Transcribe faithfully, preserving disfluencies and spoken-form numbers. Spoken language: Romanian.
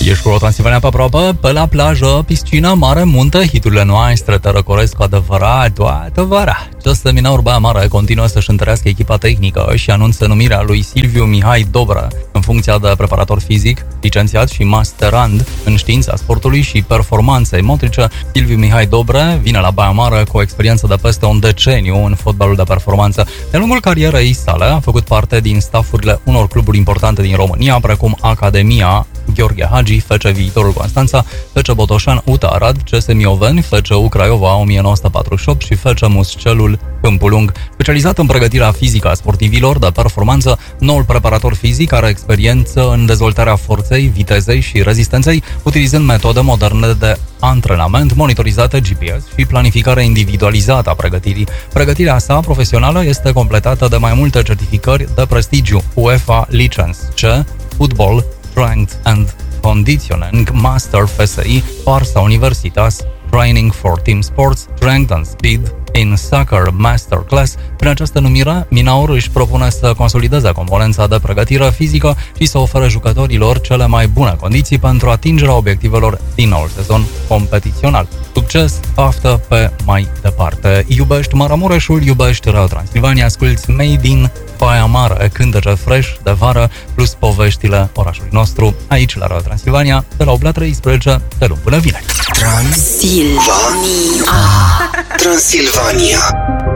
Ești cu Transilvania pe aproape, pe la plajă, piscină, mare, munte, hiturile noastre te răcoresc cu adevărat, toată vara. Această Mina Baia Mare continuă să-și întărească echipa tehnică și anunță numirea lui Silviu Mihai Dobră în funcția de preparator fizic, licențiat și masterand în știința sportului și performanței motrice. Silviu Mihai Dobră vine la Baia Mare cu o experiență de peste un deceniu în fotbalul de performanță. De lungul carierei sale a făcut parte din staffurile unor cluburi importante din România, precum Academia Gheorghe Hagi, F C Viitorul Constanța, F C Botoșan Uta Arad, C S Mioveni, F C U Craiova o mie nouă sute patruzeci și opt și F C Muscelul Câmpul Lung. Specializat în pregătirea fizică a sportivilor de performanță, noul preparator fizic are experiență în dezvoltarea forței, vitezei și rezistenței, utilizând metode moderne de antrenament, monitorizate G P S și planificare individualizată a pregătirii. Pregătirea sa profesională este completată de mai multe certificări de prestigiu: UEFA License C, Football, Strength and Conditioning Master F S I, Barça Universitas, Training for Team Sports, Strength and Speed in Soccer Masterclass. Prin această numire, Minaur își propune să consolideze componența de pregătire fizică și să ofere jucătorilor cele mai bune condiții pentru atingerea obiectivelor din noul sezon competițional. Succes, baftă pe mai departe! Iubești Maramureșul, iubești Radio Transilvania, asculți Made in Baia Mare, cântece fresh de vară, plus poveștile orașului nostru, aici la Radio Transilvania, de la opt la treisprezece, de luni până vineri. Transilvania. Transilvania.